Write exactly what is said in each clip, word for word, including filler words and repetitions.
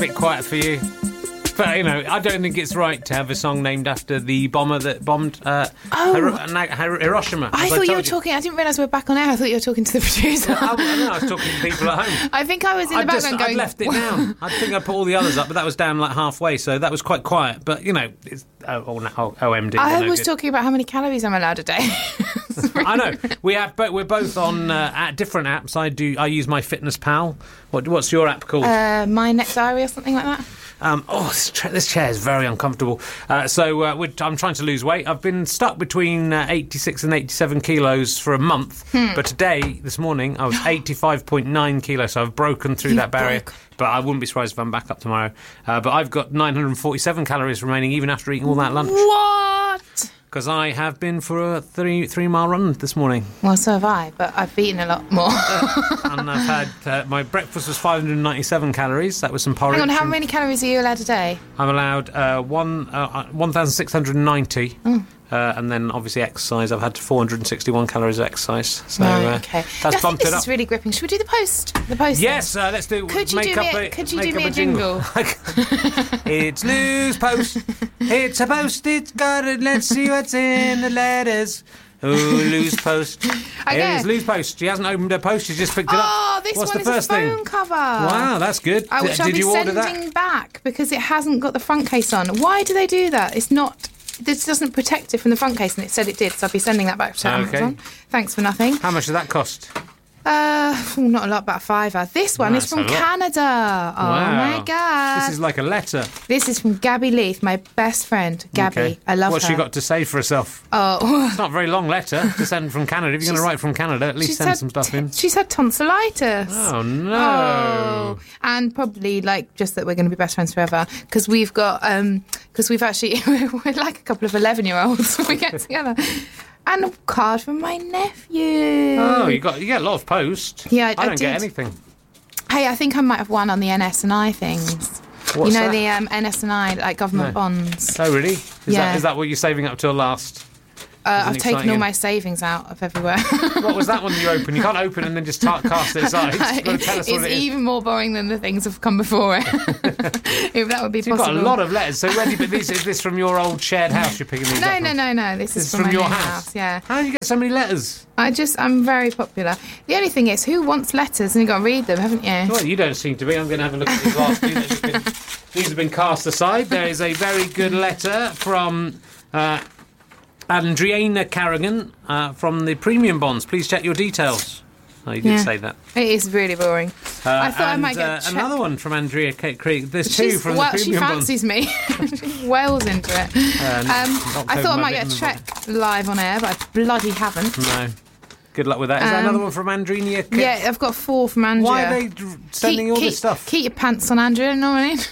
bit quiet for you. But, you know, I don't think it's right to have a song named after the bomber that bombed uh, Oh. Hiro- Hiro- Hiroshima. I as thought you told were talking... I didn't realise we were back on air. I thought you were talking to the producer. I, I, know, I was talking to people at home. I think I was in the I background just, going... I left it down. I think I put all the others up, but that was down like halfway, so that was quite quiet. But, you know, it's oh, oh, no, O M D. I no was good. talking about how many calories I'm allowed a day. I know. We have, but we're both on uh, at different apps. I do. I use MyFitnessPal. What, what's your app called? uh, My Next Diary or something like that. Um, oh, this, tra- this chair is very uncomfortable. Uh, so uh, we're, I'm trying to lose weight. I've been stuck between uh, eighty-six and eighty-seven kilos for a month. Hmm. But today, this morning, I was eighty-five point nine kilos. So I've broken through You've that barrier. broken. But I wouldn't be surprised if I'm back up tomorrow. Uh, but I've got nine hundred forty-seven calories remaining, even after eating all that lunch. What? Because I have been for a three three mile run this morning. Well, so have I, but I've eaten a lot more. And I've had uh, my breakfast was five hundred ninety-seven calories. That was some porridge. Hang on, how and many calories are you allowed a day? I'm allowed uh, one uh, one thousand six hundred ninety. Mm. Uh, and then obviously exercise. I've had four hundred sixty-one calories of exercise. So Right, uh, okay. that's I think bumped this it up. is really gripping. Should we do the post? The post. Yes, uh, let's do. Could you make do up me a- a, could you make do up me a jingle? It's loose post. It's a post. It's got it. Let's see what's in the letters. Oh, loose post. Okay. Here is loose post. She hasn't opened her post. She's just picked it up. Oh, this What's one the is first a phone thing? cover. Wow, that's good. Uh, D- which I'll did be you order sending that? back because it hasn't got the front case on. Why do they do that? It's not. This doesn't protect it from the front case, and it said it did, so I'll be sending that back to Okay. Amazon. Thanks for nothing. How much did that cost? Uh, oh, not a lot, about a fiver. This one That's is from a lot. Canada. Oh Wow. my god! This is like a letter. This is from Gabby Leith, my best friend. Gabby, Okay. I love What's her. she got to say for herself? Oh, It's not a very long letter to send from Canada. If you're going to She's- write from Canada, at least she's send had some stuff in. She's had tonsillitis. Oh, no. Oh, and probably like just that we're going to be best friends forever because we've got um because we've actually we're like a couple of eleven year olds when we get together. And a card from my nephew. Oh, you got you get a lot of post. Yeah, I- I I don't get did. anything. Hey, I think I might have won on the N S and I things. What's you know that? the um, N S and I like government No. bonds. Oh, really? Is Yeah. that is that what you're saving up till last? Uh, Isn't I've it taken exciting? all my savings out of everywhere. What was that one you opened? You can't open and then just ta- cast it aside. You've got to tell us it's what it is. even more boring than the things have come before it. If that would be You've possible. got a lot of letters. So, ready, but this, is this from your old shared house you're picking these No, up no, from? no, no. This, This is is from, from my your new house? Yeah. How do you get so many letters? I just, I'm very popular. The only thing is, who wants letters? And you've got to read them, haven't you? Well, you don't seem to be. I'm going to have a look at these last few. that have been- These have been cast aside. There is a very good letter from uh, Andriana Carrigan uh, from the Premium Bonds. Please check your details. Oh, you did Yeah. say that. It is really boring. Uh, I thought I and, might get uh, a check. another one from Andrea Kate Creek. There's two She's, from well, the she Premium Bonds. fancies me. She wails into it. Uh, Um, knocked I over thought I my might bit get in a the check live on air, but I bloody haven't. No. Good luck with that. Is that Um, another one from Andrea Kate? Yeah, I've got four from Andrea. Why are they d- sending keep, all keep, this stuff? Keep your pants on, Andrea, you know what I mean?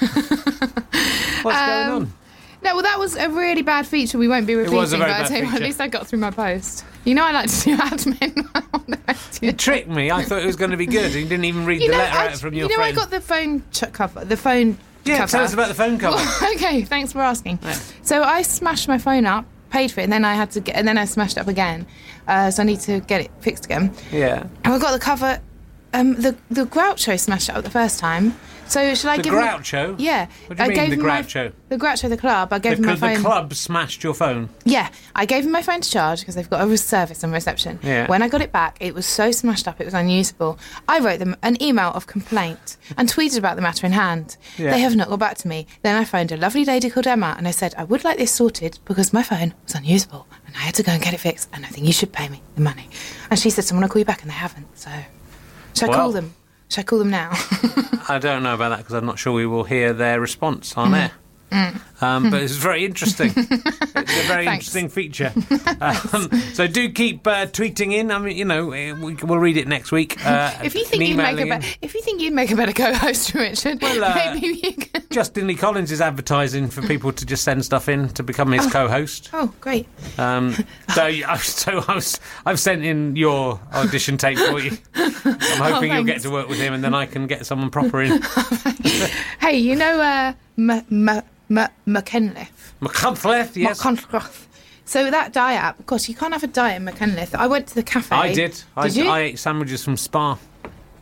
What's going um, on? No, well, that was a really bad feature we won't be repeating, was a very but I bad tell you what, at feature. least I got through my post. You know I like to do admin on the radio. You tricked me. I thought it was going to be good. You didn't even read You the know, letter I, out from you your know friend. I got the phone ch- cover, the phone yeah, cover. tell us about the phone cover. Well, okay, thanks for asking. Yeah. So I smashed my phone up, paid for it, and then I had to get, and then I smashed it up again. Uh, so I need to get it fixed again. Yeah. And I got the cover. Um, the the Groucho smashed it up the first time. So should I The give him? Groucho? Yeah. What do you I mean, gave the him my- Groucho? the Groucho, the club. I gave The, him my the phone. club smashed your phone. Yeah, I gave him my phone to charge because they've got a service and reception. Yeah. When I got it back, it was so smashed up it was unusable. I wrote them an email of complaint and tweeted about the matter in hand. Yeah. They have not got back to me. Then I phoned a lovely lady called Emma and I said, I would like this sorted because my phone was unusable and I had to go and get it fixed and I think you should pay me the money. And she said, someone will call you back, and they haven't. So, should I Well- call them? Should I call them now? I don't know about that because I'm not sure we will hear their response on air. Um, but it's very interesting. It's a very Thanks. interesting feature. Um, so do keep uh, tweeting in. I mean, you know, we, we'll read it next week. Uh, If you think and you'd make a emailing be- in. if you think you'd make a better co-host, Richard, Well, uh, maybe you can. Justin Lee Collins is advertising for people to just send stuff in to become his co-host. Oh, great! Um, so, I- so I was, I've sent in your audition tape for you. I'm hoping you'll get thanks. to work with him, and then I can get someone proper in. Hey, you know, uh, M- M- M- McKenliffe. McCuntleth, yes. McConfroth. So that diet app, of course, you can't have a diet in McKenliffe. I went to the cafe. I did. I, Did you? I ate sandwiches from Spa.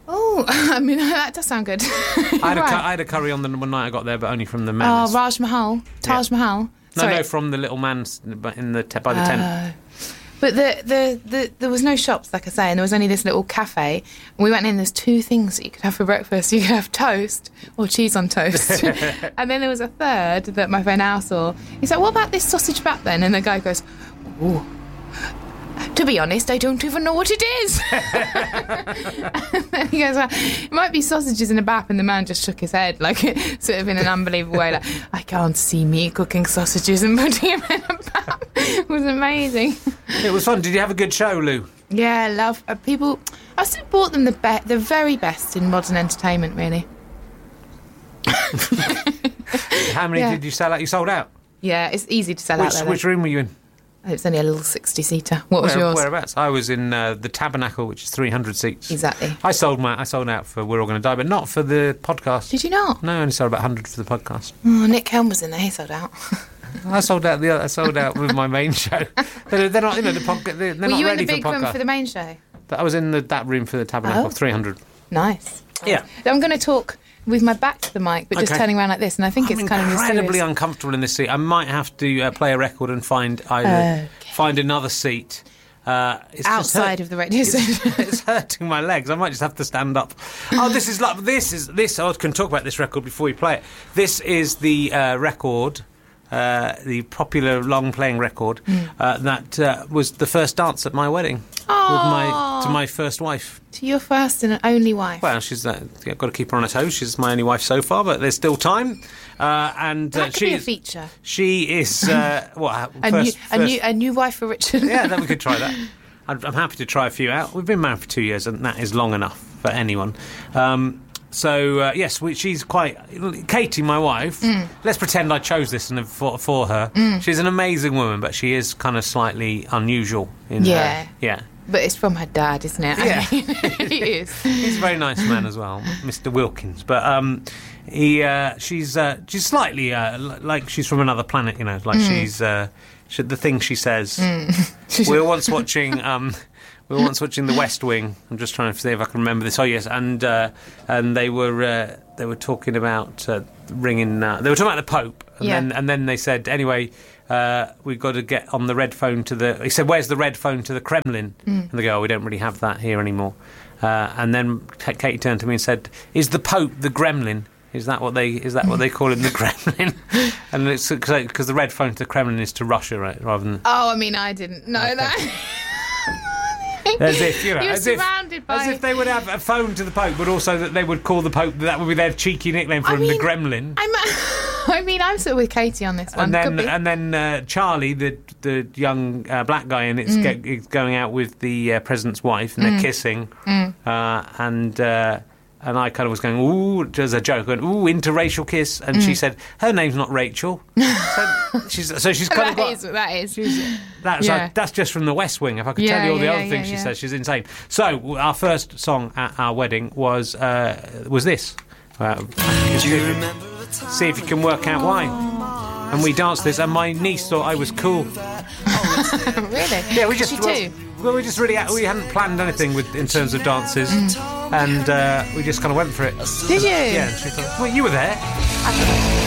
Oh, I mean, that does sound good. I, had a, Right. cu- I had a curry on the one night I got there, but only from the Oh, men's. Raj Mahal. Taj Yeah. Mahal. no, Sorry. no, from the little man's but in the te- by the tent. Uh, But the, the, the there was no shops, like I say, and there was only this little cafe. And we went in, there's two things that you could have for breakfast. You could have toast or cheese on toast. And then there was a third that my friend Al saw. He's like, what about this sausage wrap then? And the guy goes, ooh. To be honest, I don't even know what it is. And then he goes, well, it might be sausages in a bap, and the man just shook his head, like sort of in an unbelievable way, like, I can't see me cooking sausages and putting them in a bap. It was amazing. It was fun. Did you have a good show, Lou? Yeah, I love uh, people. I still bought them the be- the very best in modern entertainment, really. How many Yeah. did you sell out? You sold out. Yeah, it's easy to sell Which out there. which room were you in? It was only a little sixty-seater. What was Where, yours? Whereabouts? I was in uh, the Tabernacle, which is three hundred seats. Exactly. I sold my I sold out for We're All Gonna Die, but not for the podcast. Did you not? No, I only sold about one hundred for the podcast. Oh, Nick Helm was in there. He sold out. I sold out the other, I sold out with my main show. They're, they're not, you know, the podcast. They're, they're Were not you in ready the big for room podcast. for the main show? But I was in the, that room for the Tabernacle, Oh. three hundred. Nice. Yeah. I'm going to talk with my back to the mic, but just Okay. turning around like this, and I think I'm it's kind of incredibly mysterious. uncomfortable in this seat. I might have to uh, play a record and find either Okay. find another seat. Uh, it's just Outside hurt- of the radio station. It's hurting my legs. I might just have to stand up. Oh, this is like this is this. I can talk about this record before we play it. This is the uh, record, uh, the popular long-playing record uh, that uh, was the first dance at my wedding with my to my first wife. To your first and only wife. Well, she's uh, yeah, got to keep her on her toes. She's my only wife so far, but there's still time. Uh, and that uh, could she be a is- feature. She is uh, what? A, first, new, a, first- new, a new wife for Richard. yeah, then we could try that. I'd, I'm happy to try a few out. We've been married for two years, and that is long enough for anyone. Um, so uh, yes, we, she's quite Katie, my wife. Mm. Let's pretend I chose this and for, for her. She's an amazing woman, but she is kind of slightly unusual. In Yeah. her, yeah. But it's from her dad, isn't it? Yeah. I mean, he is. He's a very nice man as well, Mister Wilkins. But um, he, uh, she's, uh, she's slightly uh, l- like she's from another planet. You know, like she's uh, she, the things she says. We were once watching. Um, we were once watching The West Wing. I'm just trying to see if I can remember this. Oh yes, and uh, and they were uh, they were talking about uh, ringing. Uh, they were talking about the Pope, and Yeah. then and then they said anyway. Uh, we've got to get on the red phone to the... He said, where's the red phone to the Kremlin? And they go, oh, we don't really have that here anymore. Uh, and then Ka- Katie turned to me and said, is the Pope the Gremlin? Is that what they is that what they call him, the Kremlin? And it's because the red phone to the Kremlin is to Russia, right? Rather than... Oh, I mean, I didn't know that. As if, you know, You're as if, surrounded by... as if they would have a phone to the Pope, but also that they would call the Pope, that would be their cheeky nickname for I him, mean, the Gremlin. I'm, I mean, I'm sort of with Katie on this one. And then, Could be. and then uh, Charlie, the the young uh, black guy, and it's Mm. get, it's going out with the uh, president's wife, and they're kissing, Mm. uh, and uh, and I kind of was going, ooh, as a joke, going, ooh, interracial kiss, and Mm. she said, her name's not Rachel, so she's so she's kind of That got. is, that is. That's, Yeah. like, that's just from The West Wing. If I could Yeah, tell you all the yeah, other yeah, things she yeah. says, she's insane. So our first song at our wedding was uh, was this. Uh, see if you can work out why. And we danced this, and my niece thought I was cool. Really? Yeah, we just She well, too? well, we just really we hadn't planned anything with in terms of dances, and uh, we just kind of went for it. Did you? Yeah, and she thought, well, you were there.